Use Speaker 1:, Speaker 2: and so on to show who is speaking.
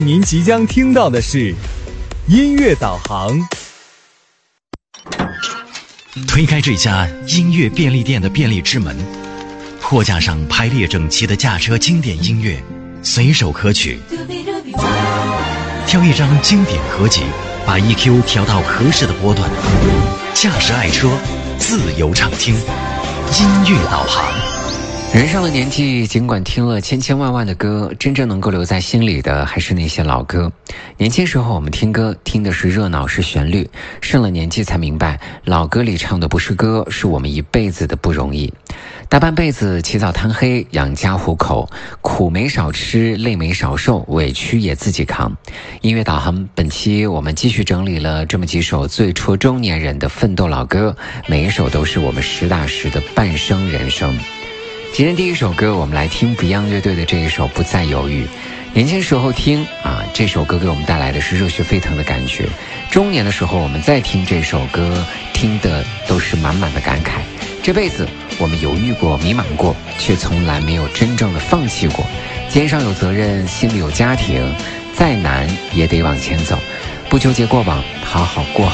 Speaker 1: 您即将听到的是音乐导航。
Speaker 2: 推开这家音乐便利店的便利之门，货架上排列整齐的驾车经典音乐，随手可取。挑一张经典合集，把 EQ 调到合适的波段，驾驶爱车，自由畅听，音乐导航。
Speaker 3: 人上了年纪，尽管听了千千万万的歌，真正能够留在心里的还是那些老歌。年轻时候我们听歌听的是热闹，是旋律，上了年纪才明白，老歌里唱的不是歌，是我们一辈子的不容易。大半辈子起早贪黑养家糊口，苦没少吃，累没少受，委屈也自己扛。音乐导航本期我们继续整理了这么几首最戳中年人的奋斗老歌，每一首都是我们实打实的半生人生。今天第一首歌我们来听 Beyond 乐队的这一首《不再犹豫》。年轻时候听这首歌给我们带来的是热血沸腾的感觉，中年的时候我们再听这首歌，听的都是满满的感慨。这辈子我们犹豫过，迷茫过，却从来没有真正的放弃过。肩上有责任，心里有家庭，再难也得往前走，不纠结过往，好好过好